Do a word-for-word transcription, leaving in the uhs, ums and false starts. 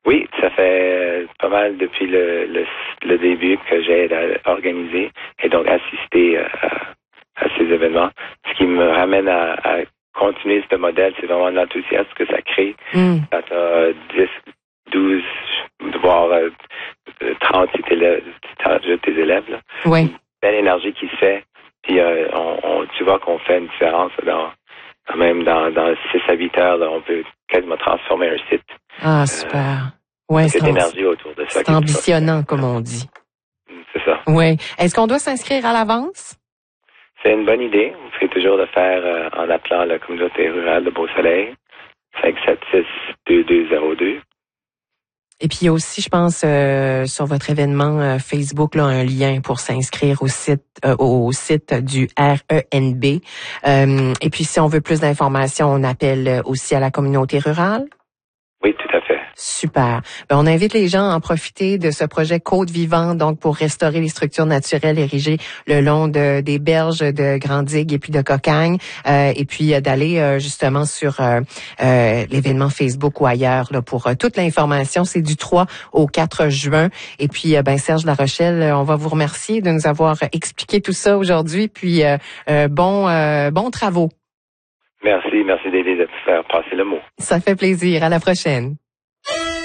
Oui, ça fait pas mal depuis le, le, le début que j'aide à organiser et donc assister à, à ces événements. Ce qui me ramène à, à continuer ce modèle, c'est vraiment l'enthousiasme que ça crée. Mm. Quand tu as dix, douze, voire euh, trente si élèves, tes élèves. Là. Oui. Une belle énergie qui se fait. Puis euh, on, on, tu vois qu'on fait une différence dans quand même dans, dans six à huit heures, là, on peut quasiment transformer un site. Ah, super. Euh, ouais, cette énergie autour de ça. C'est ambitionnant, comme on dit. C'est ça. Oui. Est-ce qu'on doit s'inscrire à l'avance? C'est une bonne idée. Vous pouvez toujours le faire euh, en appelant la communauté rurale de Beau-Soleil, cinq sept six, deux deux zéro deux. Et puis il y a aussi, je pense, euh, sur votre événement euh, Facebook, là, un lien pour s'inscrire au site euh, au site du R E N B. Euh, et puis si on veut plus d'informations, on appelle aussi à la communauté rurale? Oui, tout à fait. Super. Ben, on invite les gens à en profiter de ce projet Côte Vivante, donc pour restaurer les structures naturelles érigées le long de, des berges de Grand-Digue et puis de Cocagne, euh, et puis euh, d'aller euh, justement sur euh, euh, l'événement Facebook ou ailleurs là, pour euh, toute l'information. C'est du trois au quatre juin. Et puis, euh, ben Serge Larochelle, on va vous remercier de nous avoir expliqué tout ça aujourd'hui. Puis, euh, euh, bon, euh, bons travaux. Merci, merci d'aider de faire passer le mot. Ça fait plaisir. À la prochaine.